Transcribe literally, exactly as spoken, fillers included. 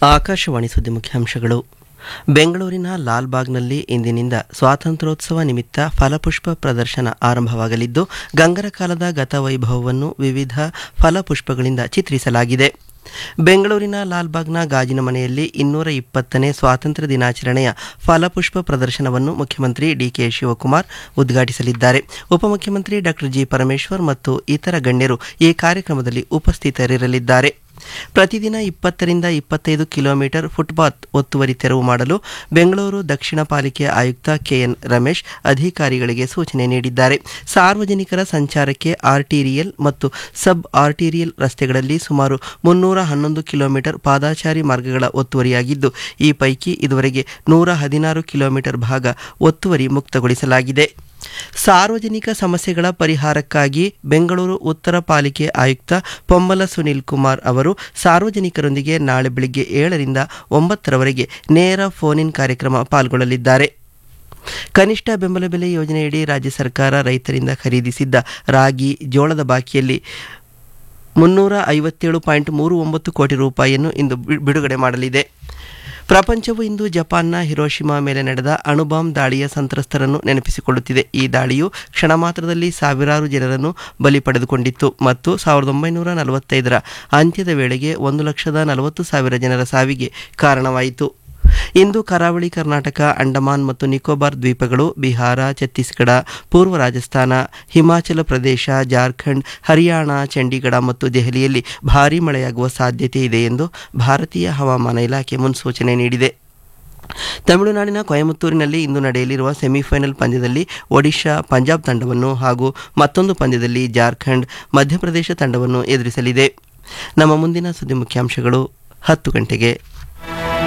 ಆಕಾಶವಾಣಿ ಸುದ್ದಿ ಮುಖ್ಯಾಂಶಗಳು. ಬೆಂಗಳೂರಿನ ಲಾಲ್ಬಾಗ್ನಲ್ಲಿ ಇಂದಿನಿಂದ ಸ್ವಾತಂತ್ರ್ಯೋತ್ಸವ ನಿಮಿತ್ತ ಫಲಪುಷ್ಪ ಪ್ರದರ್ಶನ ಆರಂಭವಾಗಲಿದ್ದು, ಗಂಗರ ಕಾಲದ ಗತವೈಭವವನ್ನು ವಿವಿಧ ಫಲಪುಷ್ಪಗಳಿಂದ ಚಿತ್ರಿಸಲಾಗಿದೆ. ಬೆಂಗಳೂರಿನ ಲಾಲ್ಬಾಗ್ನ ಗಾಜಿನ ಮನೆಯಲ್ಲಿ ಇನ್ನೂರ ಇಪ್ಪತ್ತನೇ ಸ್ವಾತಂತ್ರ್ಯ ದಿನಾಚರಣೆಯ ಫಲಪುಷ್ಪ ಪ್ರದರ್ಶನವನ್ನು ಮುಖ್ಯಮಂತ್ರಿ ಡಿಕೆ ಶಿವಕುಮಾರ್ ಉದ್ಘಾಟಿಸಲಿದ್ದಾರೆ. ಉಪಮುಖ್ಯಮಂತ್ರಿ ಡಾಕ್ಟರ್ ಜಿ ಪರಮೇಶ್ವರ್ ಮತ್ತು ಇತರ ಗಣ್ಯರು ಈ ಕಾರ್ಯಕ್ರಮದಲ್ಲಿ ಉಪಸ್ಥಿತರಿರಲಿದ್ದಾರೆ. ಪ್ರತಿದಿನ ಇಪ್ಪತ್ತರಿಂದ ಇಪ್ಪತ್ತೈದು ಕಿಲೋಮೀಟರ್ ಫುಟ್ಪಾತ್ ಒತ್ತುವರಿ ತೆರವು ಮಾಡಲು ಬೆಂಗಳೂರು ದಕ್ಷಿಣ ಪಾಲಿಕೆ ಆಯುಕ್ತ ಕೆಎನ್ ರಮೇಶ್ ಅಧಿಕಾರಿಗಳಿಗೆ ಸೂಚನೆ ನೀಡಿದ್ದಾರೆ. ಸಾರ್ವಜನಿಕರ ಸಂಚಾರಕ್ಕೆ ಆರ್ಟಿರಿಯಲ್ ಮತ್ತು ಸಬ್ ಆರ್ಟಿರಿಯಲ್ ರಸ್ತೆಗಳಲ್ಲಿ ಸುಮಾರು ಮುನ್ನೂರ ಹನ್ನೊಂದು ಕಿಲೋಮೀಟರ್ ಪಾದಾಚಾರಿ ಮಾರ್ಗಗಳ ಒತ್ತುವರಿಯಾಗಿದ್ದು, ಈ ಪೈಕಿ ಇದುವರೆಗೆ ನೂರ ಹದಿನಾರು ಕಿಲೋಮೀಟರ್ ಭಾಗ ಒತ್ತುವರಿ ಮುಕ್ತಗೊಳಿಸಲಾಗಿದೆ. ಸಾರ್ವಜನಿಕ ಸಮಸ್ಯೆಗಳ ಪರಿಹಾರಕ್ಕಾಗಿ ಬೆಂಗಳೂರು ಉತ್ತರ ಪಾಲಿಕೆ ಆಯುಕ್ತ ಪೊಮ್ಮಲ ಸುನಿಲ್ ಕುಮಾರ್ ಅವರು ಸಾರ್ವಜನಿಕರೊಂದಿಗೆ ನಾಳೆ ಬೆಳಗ್ಗೆ ಏಳರಿಂದ ಒಂಬತ್ತರವರೆಗೆ ನೇರ ಫೋನ್ ಇನ್ ಕಾರ್ಯಕ್ರಮ ಪಾಲ್ಗೊಳ್ಳಲಿದ್ದಾರೆ. ಕನಿಷ್ಠ ಬೆಂಬಲ ಬೆಲೆ ಯೋಜನೆಯಡಿ ರಾಜ್ಯ ಸರ್ಕಾರ ರೈತರಿಂದ ಖರೀದಿಸಿದ್ದ ರಾಗಿ, ಜೋಳದ ಬಾಕಿಯಲ್ಲಿ ಮುನ್ನೂರ ಐವತ್ತೇಳು ಪಾಯಿಂಟ್ ಮೂರು ಒಂಬತ್ತು ಕೋಟಿ ರೂಪಾಯಿಯನ್ನು ಇಂದು ಬಿಡುಗಡೆ ಮಾಡಲಿದೆ. ಪ್ರಪಂಚವು ಇಂದು ಜಪಾನ್ನ ಹಿರೋಶಿಮಾ ಮೇಲೆ ನಡೆದ ಅಣುಬಾಂಬ್ ದಾಳಿಯ ಸಂತ್ರಸ್ತರನ್ನು ನೆನಪಿಸಿಕೊಳ್ಳುತ್ತಿದೆ. ಈ ದಾಳಿಯು ಕ್ಷಣ ಮಾತ್ರದಲ್ಲಿ ಸಾವಿರಾರು ಜನರನ್ನು ಬಲಿ ಪಡೆದುಕೊಂಡಿತ್ತು ಮತ್ತು ಸಾವಿರದ ಒಂಬೈನೂರ ನಲವತ್ತೈದರ ಅಂತ್ಯದ ವೇಳೆಗೆ ಒಂದು ಲಕ್ಷದ ನಲವತ್ತು ಸಾವಿರ ಜನರ ಸಾವಿಗೆ ಕಾರಣವಾಯಿತು. ಇಂದು ಕರಾವಳಿ ಕರ್ನಾಟಕ, ಅಂಡಮಾನ್ ಮತ್ತು ನಿಕೋಬಾರ್ ದ್ವೀಪಗಳು, ಬಿಹಾರ, ಛತ್ತೀಸ್ಗಢ, ಪೂರ್ವ ರಾಜಸ್ಥಾನ, ಹಿಮಾಚಲ ಪ್ರದೇಶ, ಜಾರ್ಖಂಡ್, ಹರಿಯಾಣ, ಚಂಡೀಗಢ ಮತ್ತು ದೆಹಲಿಯಲ್ಲಿ ಭಾರೀ ಮಳೆಯಾಗುವ ಸಾಧ್ಯತೆ ಇದೆ ಎಂದು ಭಾರತೀಯ ಹವಾಮಾನ ಇಲಾಖೆ ಮುನ್ಸೂಚನೆ ನೀಡಿದೆ. ತಮಿಳುನಾಡಿನ ಕೊಯಮತ್ತೂರಿನಲ್ಲಿ ಇಂದು ನಡೆಯಲಿರುವ ಸೆಮಿಫೈನಲ್ ಪಂದ್ಯದಲ್ಲಿ ಒಡಿಶಾ ಪಂಜಾಬ್ ತಂಡವನ್ನು ಹಾಗೂ ಮತ್ತೊಂದು ಪಂದ್ಯದಲ್ಲಿ ಜಾರ್ಖಂಡ್ ಮಧ್ಯಪ್ರದೇಶ ತಂಡವನ್ನು ಎದುರಿಸಲಿದೆ. ನಮ್ಮ ಮುಂದಿನ ಸುದ್ದಿ ಮುಖ್ಯಾಂಶಗಳು ಹತ್ತು ಗಂಟೆಗೆ.